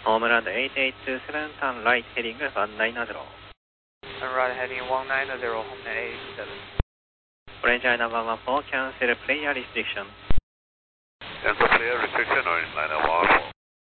Homeland 8827, turn right heading 190. Turn right heading 190, Homeland 887. Orange number 14, cancel player restriction. Cancel player restriction, Orange line 114.